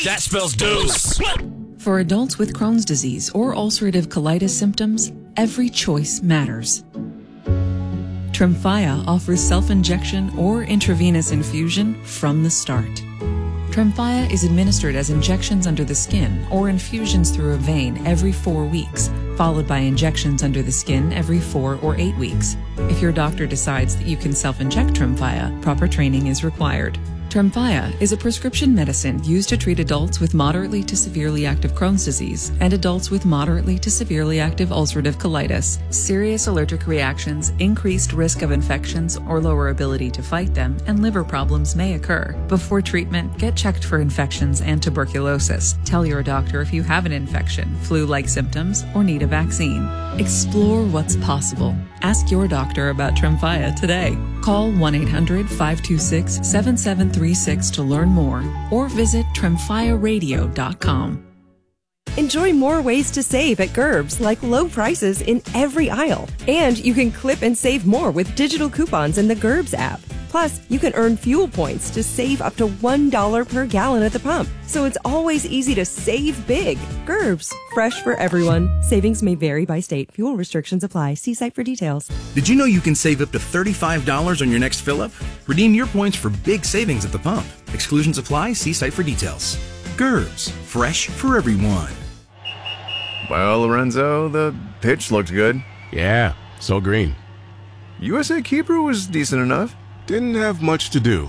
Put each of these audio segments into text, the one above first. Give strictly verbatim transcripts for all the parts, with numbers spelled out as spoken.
That spells dose. For adults with Crohn's disease or ulcerative colitis symptoms, every choice matters. Tremfya offers self-injection or intravenous infusion from the start. Tremfya is administered as injections under the skin or infusions through a vein every four weeks, followed by injections under the skin every four or eight weeks. If your doctor decides that you can self-inject Tremfya, proper training is required. Tremfya is a prescription medicine used to treat adults with moderately to severely active Crohn's disease and adults with moderately to severely active ulcerative colitis. Serious allergic reactions, increased risk of infections or lower ability to fight them, and liver problems may occur. Before treatment, get checked for infections and tuberculosis. Tell your doctor if you have an infection, flu-like symptoms, or need a vaccine. Explore what's possible. Ask your doctor about Tremfya today. Call one eight hundred five two six seven seven three six to learn more or visit tremfya radio dot com. Enjoy more ways to save at Gerbs, like low prices in every aisle. And you can clip and save more with digital coupons in the Gerbs app. Plus, you can earn fuel points to save up to one dollar per gallon at the pump. So it's always easy to save big. Gerbs, fresh for everyone. Savings may vary by state. Fuel restrictions apply. See site for details. Did you know you can save up to thirty-five dollars on your next fill-up? Redeem your points for big savings at the pump. Exclusions apply. See site for details. Gerbs, fresh for everyone. Well, Lorenzo, the pitch looked good. Yeah, so green. U S A keeper was decent enough. Didn't have much to do.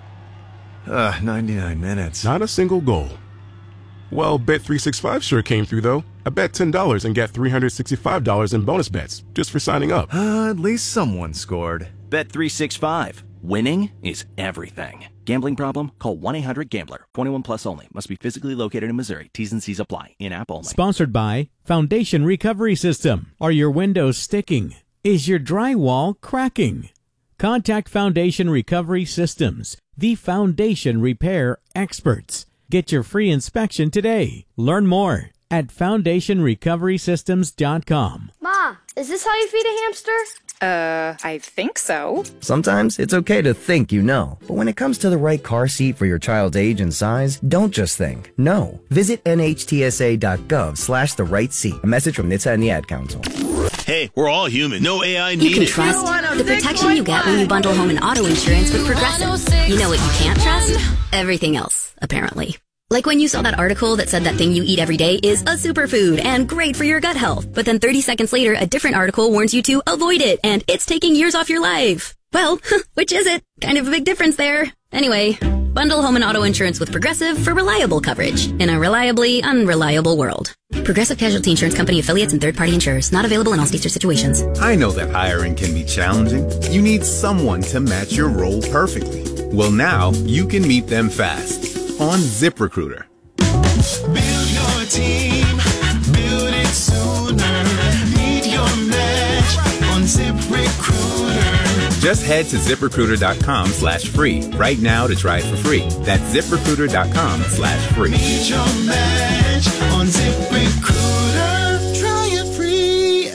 Uh, ninety-nine minutes. Not a single goal. Well, Bet three sixty-five sure came through, though. I bet ten dollars and get three hundred sixty-five dollars in bonus bets just for signing up. Uh, at least someone scored. Bet three sixty-five. Winning is everything. Gambling problem? Call one eight hundred gambler. twenty-one plus only. Must be physically located in Missouri. T's and C's apply. In-app only. Sponsored by Foundation Recovery System. Are your windows sticking? Is your drywall cracking? Contact Foundation Recovery Systems, the foundation repair experts. Get your free inspection today. Learn more at foundation recovery systems dot com. Ma, is this how you feed a hamster? Uh, I think so. Sometimes it's okay to think you know, but when it comes to the right car seat for your child's age and size, don't just think. No. Visit N H T S A dot gov slash the right seat. A message from N H T S A and the Ad Council. Hey, we're all human. No A I needed. You can trust the protection you get when you bundle home and auto insurance with Progressive. You know what you can't trust? Everything else, apparently. Like when you saw that article that said that thing you eat every day is a superfood and great for your gut health. But then thirty seconds later, a different article warns you to avoid it and it's taking years off your life. Well, which is it? Kind of a big difference there. Anyway, bundle home and auto insurance with Progressive for reliable coverage in a reliably unreliable world. Progressive Casualty Insurance Company affiliates and third-party insurers. Not available in all states or situations. I know that hiring can be challenging. You need someone to match your role perfectly. Well, now you can meet them fast on ZipRecruiter. Build your team, build it sooner. Meet your match on ZipRecruiter. Just head to ZipRecruiter.com slash free right now to try it for free. That's ZipRecruiter.com slash free. Meet your match on ZipRecruiter. Try it free.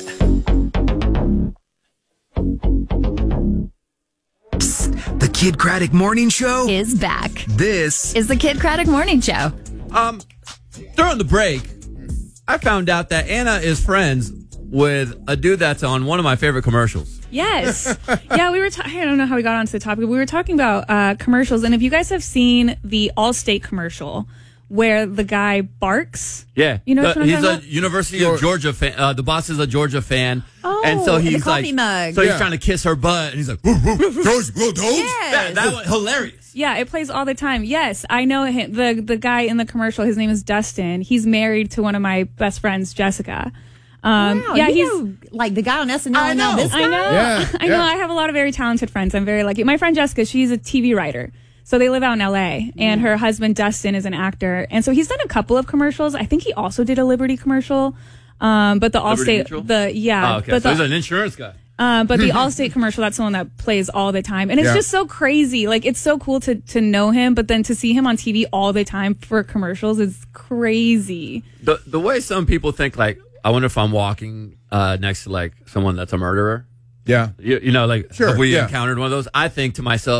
Psst, the Kid Craddock Morning Show is back. This is the Kid Craddock Morning Show. Um, during the break, I found out that Anna is friends with a dude that's on one of my favorite commercials. Yes. Yeah, we were ta- I don't know how we got onto the topic. We were talking about uh, commercials, and if you guys have seen the Allstate commercial where the guy barks. Yeah. You know the, what I'm he's talking a about? University of Georgia fan. Uh, the boss is a Georgia fan. Oh, and so he's the coffee like, mug. so he's Yeah. trying to kiss her butt, and he's like, woof, woof, those, those. Yes. Yeah, that was hilarious. Yeah, it plays all the time. Yes, I know him. The, the guy in the commercial, his name is Dustin. He's married to one of my best friends, Jessica. Um, Wow, yeah, you he's know, like the guy on S N L. I know. This guy? I know. Yeah, I know. yeah. I have a lot of very talented friends. I'm very lucky. My friend Jessica, she's a T V writer. So they live out in L A, and her husband Dustin is an actor. And so he's done a couple of commercials. I think he also did a Liberty commercial. Um, but the Liberty Allstate, Mutual? the, yeah. Oh, okay. But So the, he's an insurance guy. Uh, but the Allstate commercial, that's the one that plays all the time. And it's Yeah. just so crazy. Like, it's so cool to, to know him, but then to see him on T V all the time for commercials is crazy. The the way some people think, like, I wonder if I'm walking uh, next to, like, someone that's a murderer. Yeah. You, you know, like, Sure, have we yeah. encountered one of those? I think to myself,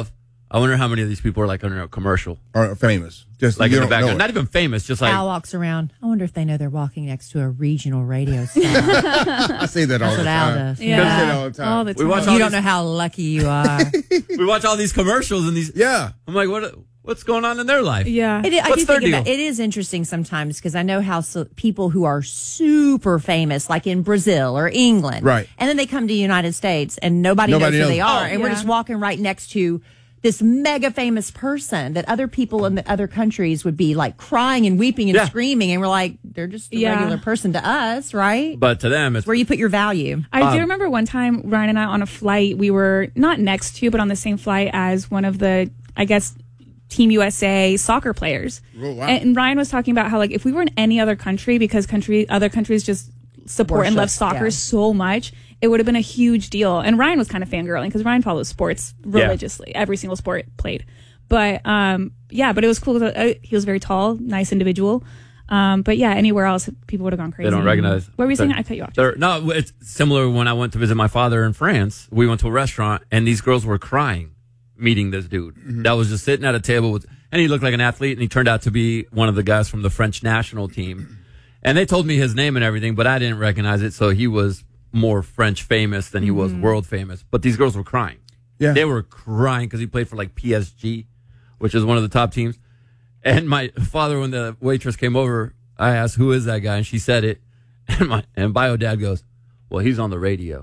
I wonder how many of these people are like under a commercial. Or famous. Just like you in the don't know background. it. Not even famous, just like. Al walks around. I wonder if they know they're walking next to a regional radio station. I say that all That's the what Al time. does. Yeah. I say that all the time. All the We watch You all don't these- know how lucky you are. we watch all these commercials and these. Yeah. I'm like, what? What's going on in their life? Yeah. It, I What's do their think about, deal? it is interesting sometimes because I know how so, people who are super famous, like in Brazil or England, Right. and then they come to the United States and nobody, Nobody knows who knows. they are, Oh, and we're yeah. just walking right next to this mega famous person that other people in the other countries would be like crying and weeping and Yeah. screaming, and we're like, they're just a Yeah. regular person to us, right? But to them, it's Where you put your value. I Um, do remember one time Ryan and I on a flight, we were not next to, but on the same flight as one of the, I guess, Team U S A soccer players. Oh, wow. And Ryan was talking about how, like, if we were in any other country, because country other countries just support and Worship, love soccer yeah. so much, it would have been a huge deal. And Ryan was kind of fangirling because Ryan follows sports religiously, every single sport played. But um, yeah, but it was cool. That, uh, he was very tall, nice individual. Um, but yeah, anywhere else, people would have gone crazy. They don't recognize. What were you saying? They're- I cut you off. they're- No, it's similar when I went to visit my father in France. We went to a restaurant, and these girls were crying meeting this dude Mm-hmm. that was just sitting at a table with, and he looked like an athlete, and he turned out to be one of the guys from the French national team. And they told me his name and everything, but I didn't recognize it, so he was more French famous than he was world famous. But these girls were crying. Yeah. They were crying because he played for like P S G, which is one of the top teams. And my father, when the waitress came over, I asked, who is that guy? And she said it. And my and bio dad goes, well, he's on the radio.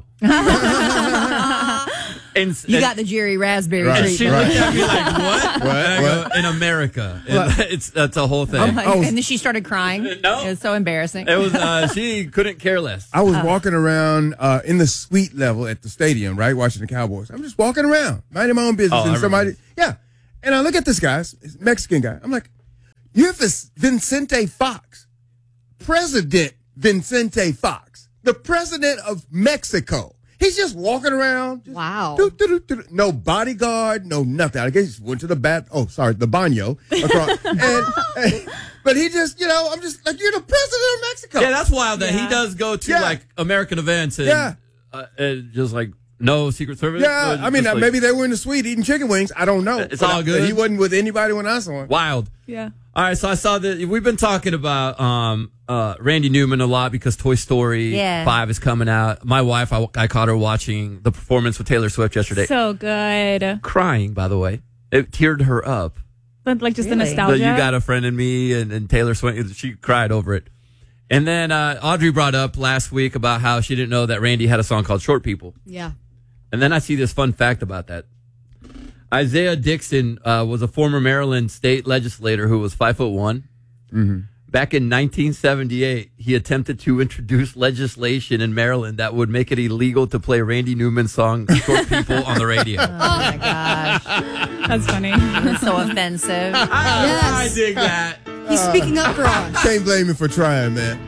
and, You and- got the Jerry Raspberry Right. and she treatment. looked at me like, what? What? And I go, What? in America. And it's that's a whole thing. Oh my- I was- and then she started crying. No. It was so embarrassing. It was uh, she couldn't care less. I was walking around uh, in the suite level at the stadium, right, watching the Cowboys. I'm just walking around, minding my own business, Oh, I and somebody, remember. yeah. And I look at this guy, this Mexican guy. I'm like, you're Vis- Vicente Fox, President Vicente Fox, the president of Mexico. He's just walking around. Just Wow. doo, doo, doo, doo, doo. No bodyguard, no nothing. I guess he just went to the bat. Oh, sorry, the baño. Across, and, and- but he just, you know, I'm just like, you're the president of Mexico. Yeah, that's wild that he Yeah. does go to Yeah. like American events and, Yeah. uh, and just like no Secret Service. Yeah, Uh, I mean, just, uh, like, maybe they were in the suite eating chicken wings. I don't know. It's But all I- good. He wasn't with anybody when I saw him. wild. Yeah. All right, so I saw that we've been talking about um, uh, Randy Newman a lot because Toy Story Yeah. five is coming out. My wife, I, I caught her watching the performance with Taylor Swift yesterday, So good. crying. By the way, it teared her up. But like just Really? the But nostalgia. you got a friend in me, and, and Taylor Swift, she cried over it. And then uh, Audrey brought up last week about how she didn't know that Randy had a song called Short People. Yeah. And then I see this fun fact about that. Isaiah Dixon uh, was a former Maryland state legislator who was five foot one. Mm-hmm. Back in nineteen seventy-eight, he attempted to introduce legislation in Maryland that would make it illegal to play Randy Newman's song "Short People" on the radio. Oh my gosh. That's funny. It's so offensive. I dig that. He's speaking up for us. Can't blame him for trying, man.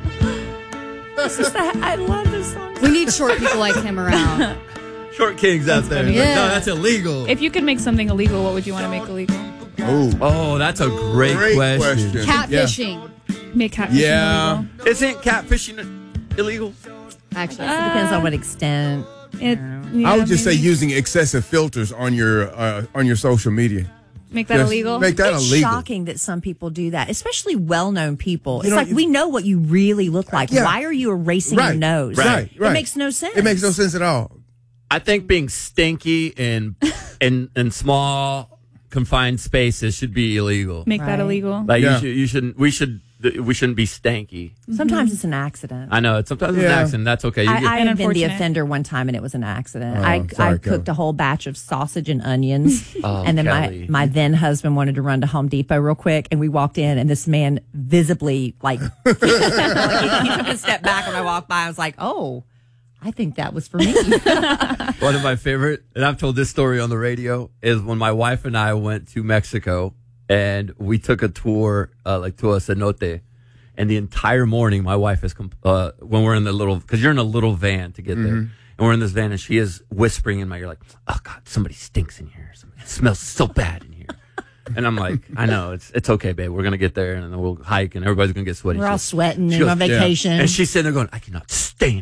This is the, I love this song. We need short people like him around. Short kings out there. funny. Like, Yeah. no, that's illegal. If you could make something illegal, what would you want to make illegal? Oh, oh, that's a great, Great question. question. Catfishing. Make catfishing Yeah. illegal? Isn't catfishing illegal? Actually, It depends on what extent. It, I yeah, would just say maybe using excessive filters on your uh, on your social media. make that Just illegal. Make that It's illegal. shocking that some people do that, especially well-known people. You It's know, like you- we know what you really look like. Yeah. Why are you erasing your Right. nose? Right, right. It makes no sense. It makes no sense at all. I think being stinky in in in small confined spaces should be illegal. Make that Right. illegal. Like Yeah. you should, you shouldn't. We should. We shouldn't be stanky. Sometimes it's an accident. I know. It's sometimes it's an Yeah. accident. That's okay. You I, get- I have been the Unfortunate. offender one time, and it was an accident. Oh, I, sorry, I Kelly. cooked a whole batch of sausage and onions, Oh, and then Kelly. my, my then husband wanted to run to Home Depot real quick, and we walked in, and this man visibly like, like he, he took a step back when I walked by. I was like, "Oh, I think that was for me." One of my favorite, and I've told this story on the radio, is when my wife and I went to Mexico and we took a tour, uh, like to a cenote. And the entire morning, my wife is, comp- uh, when we're in the little, because you're in a little van to get there. And we're in this van, and she is whispering in my ear, like, oh, God, somebody stinks in here. Somebody, it smells so bad in here. And I'm like, I know, it's it's okay, babe. We're going to get there, and then we'll hike, and everybody's going to get sweaty. We're all She- sweating she and goes, on vacation. And she's sitting there going, I cannot stand it.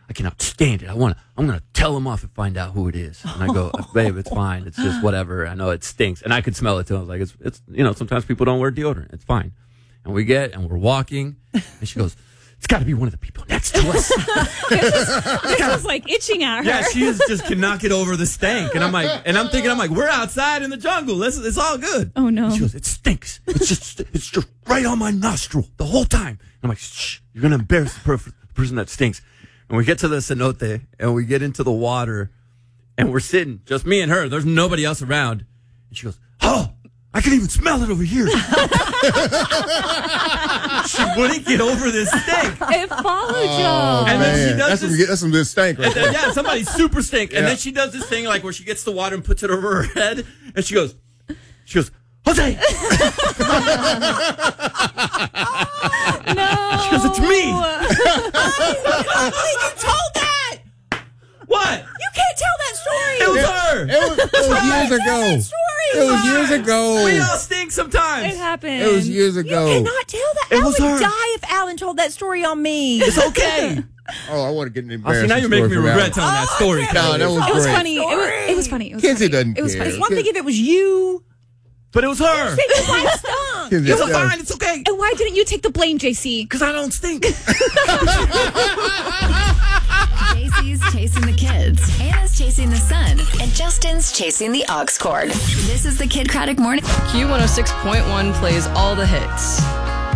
I cannot stand it. I want to, I'm going to tell him off and find out who it is. And I go, babe, it's fine. It's just whatever. I know it stinks. And I could smell it too. I was like, it's, it's, you know, sometimes people don't wear deodorant. It's fine. And we get, and we're walking, and she goes, it's got to be one of the people next to us. This was like itching at her. Yeah, she is just cannot get over the stank. And I'm like, and I'm thinking, I'm like, we're outside in the jungle. This, it's all good. Oh no. And she goes, it stinks. It's just, it's just right on my nostril the whole time. And I'm like, shh, you're going to embarrass the per- person that stinks. And we get to the cenote, and we get into the water, and we're sitting, just me and her. There's nobody else around. And she goes, oh, I can even smell it over here. She wouldn't get over this stink. It followed Oh, y'all. And then she man. does That's this- some, that's some good stank right And then, there. yeah, somebody super stink. And Yeah. then she does this thing like where she gets the water and puts it over her head, and she goes, she goes, Jose. No. She goes, it's me. You told that. What? You can't tell that story. It was her. It was, it was years ago. It was years ago. We all stink sometimes. It happened. It was years You ago. cannot tell that. It I was would her. die if Alan told that story on me. It's okay. Oh, I want to get an Oh, embarrassing see, now you're making me story from regret Alan. telling that story. No, that was It was great. funny. It was, it was funny. It was Kenzie funny. doesn't It was care. funny. It's one thing if it was you. But it was her. Say your wife stunk. Kenzie, It's yeah. fine. It's okay. And why didn't you take the blame, J C? Because I don't stink. J C's chasing the kids, Anna's chasing the sun, and Justin's chasing the aux cord. This is the Kid Craddock Morning. Q one oh six point one plays all the hits.